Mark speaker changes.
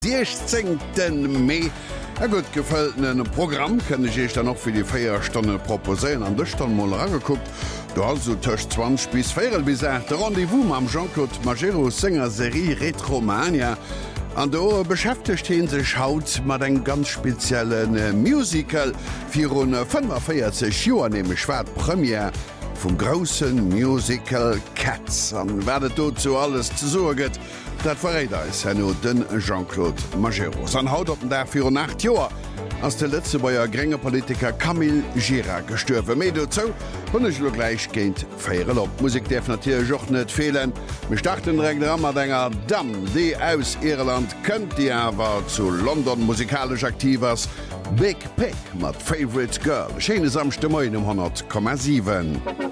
Speaker 1: 16. Mai. Ein gut gefällt Programm kann ich dann noch für die Feierstunde proposieren. An der Stunde mal angeguckt. Du hast so Tisch 20 bis 4 bis 8 Rendezvous am Jean-Claude Magero Sängerserie Retromania. An der beschäftigt ihn sich haut mit einem ganz speziellen Musical für 45 Jahre, nämlich Premiere vom großen Musical Cats. Und werdet dazu alles zu sorgen. Dat verräder is no den Jean-Claude Magero. An haut op dafür 8 Joer ass der letzte beier geringer Politiker Camille Gira gestürfe. Mei zo hunnech lo gleich géint féieren op. Musik def natier joch net fehlen. Me starten Regrammer denger Dam, dée aus Irland kënnt Di awer zu London musikalisch aktivers Big Pick mat Favorite Girl. Schene samste Moin 100,7.